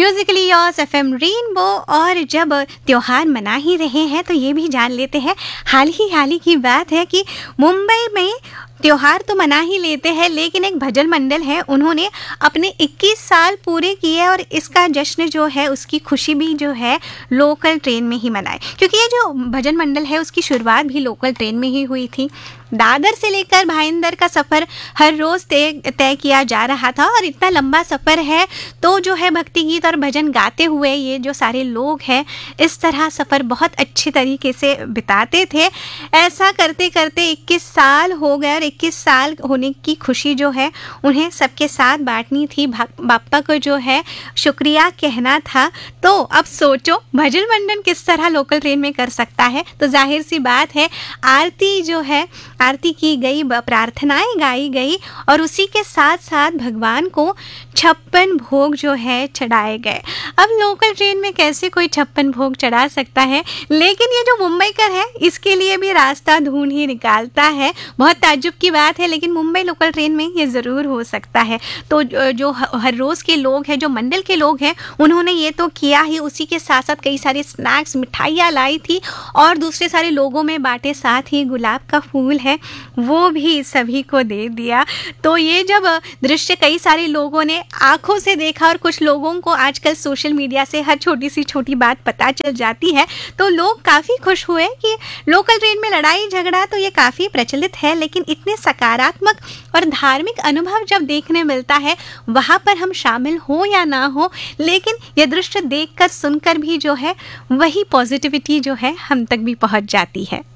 Musically yours FM rainbow. और जब त्योहार मना ही रहे हैं तो ये भी जान लेते हैं, हाल ही की बात है कि मुंबई में त्योहार तो मना ही लेते हैं, लेकिन एक भजन मंडल है, उन्होंने अपने 21 साल पूरे किए और इसका जश्न जो है, उसकी खुशी भी जो है लोकल ट्रेन में ही मनाए। क्योंकि ये जो भजन मंडल है उसकी शुरुआत भी लोकल ट्रेन में ही हुई थी। दादर से लेकर भाईंदर का सफ़र हर रोज़ तय किया जा रहा था और इतना लंबा सफ़र है तो जो है भक्ति गीत और भजन गाते हुए ये जो सारे लोग हैं इस तरह सफ़र बहुत अच्छे तरीके से बिताते थे। ऐसा करते करते 21 साल हो गए और 21 साल होने की खुशी जो है उन्हें सबके साथ बांटनी थी, बापा को जो है शुक्रिया कहना था। तो अब सोचो भजन मंडल किस तरह लोकल ट्रेन में कर सकता है। तो जाहिर सी बात है आरती जो है, आरती की गई, प्रार्थनाएं गाई गई और उसी के साथ साथ भगवान को 56 भोग जो है चढ़ाए गए। अब लोकल ट्रेन में कैसे कोई 56 भोग चढ़ा सकता है, लेकिन ये जो मुंबईकर है इसके लिए भी रास्ता ढूंढ ही निकालता है। बहुत ताज्जुब की बात है, लेकिन मुंबई लोकल ट्रेन में ये ज़रूर हो सकता है। तो जो हर रोज़ के लोग हैं, जो मंडल के लोग हैं, उन्होंने ये तो किया ही, उसी के साथ साथ कई सारे स्नैक्स, मिठाइयाँ लाई थी और दूसरे सारे लोगों में बांटे। साथ ही गुलाब का फूल है वो भी सभी को दे दिया। तो ये जब दृश्य कई सारे लोगों ने आंखों से देखा और कुछ लोगों को आजकल सोशल मीडिया से हर छोटी सी छोटी बात पता चल जाती है, तो लोग काफ़ी खुश हुए कि लोकल ट्रेन में लड़ाई झगड़ा तो ये काफ़ी प्रचलित है, लेकिन इतने सकारात्मक और धार्मिक अनुभव जब देखने मिलता है वहाँ पर हम शामिल हो या ना हो, लेकिन ये दृश्य देखकर सुनकर भी जो है वही पॉजिटिविटी जो है हम तक भी पहुँच जाती है।